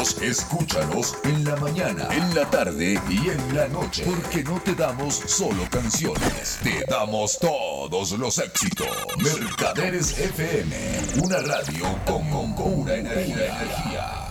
Escúchanos en la mañana, en la tarde y en la noche. Porque no te damos solo canciones, te damos todos los éxitos. Mercaderes FM, una radio con pura energía.